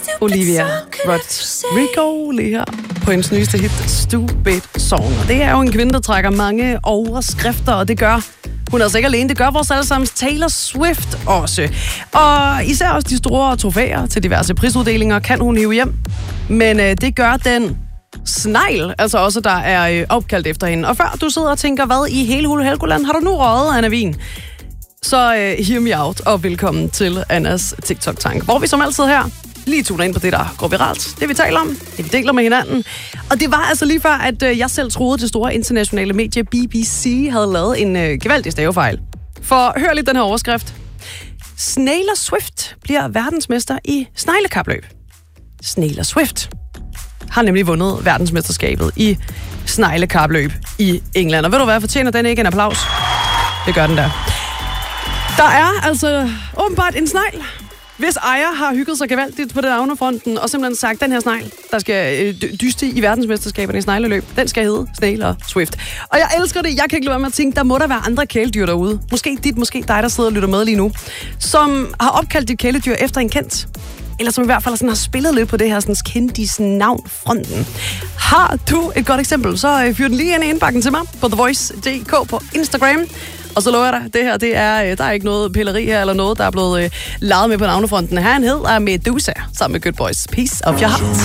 Olivia Rodrigo lige her på hendes nyeste hit, Stupid Song. Og det er jo en kvinde, der trækker mange overskrifter, og det gør hun altså ikke alene. Det gør vores allesammens Taylor Swift også. Og især også de store trofæer til diverse prisuddelinger kan hun hive hjem. Men det gør den snegl, altså også der er opkaldt efter hende. Og før du sidder og tænker, hvad i hele Hule Helgoland har du nu røget, Anna Wien? Så hear me out, og velkommen til Annas TikTok-tank, hvor vi som altid her lige tuner ind på det, der går viralt. Det vi taler om, det vi deler med hinanden. Og det var altså lige før, at jeg selv troede, det store internationale medie BBC havde lavet en gevaldig stavefejl. For hør lige den her overskrift. Taylor Swift bliver verdensmester i sneglekapløb. Taylor Swift har nemlig vundet verdensmesterskabet i sneglekapløb i England. Og ved du hvad, fortjener den ikke en applaus? Det gør den der. Der er altså åbenbart en snegl, hvis ejer har hygget sig gevaldigt på den navnefronten, og simpelthen sagt, den her snegl, der skal dyste i verdensmesterskaberne i snegleløb, den skal hedde Taylor Swift. Og jeg elsker det. Jeg kan ikke lade være med at tænke, der må der være andre kæledyr derude. Måske dig, der sidder og lytter med lige nu, som har opkaldt dit kæledyr efter en kendt. Eller som i hvert fald sådan har spillet lidt på det her sådan kendis navnfronten. Har du et godt eksempel, så fyr den lige ind i indbakken til mig på TheVoice.dk på Instagram. Og så lover jeg dig, det her, der er ikke noget pilleri her, eller noget, der er blevet leget med på navnefronten. Han hedder Medusa, sammen med Good Boys. Piece of your heart.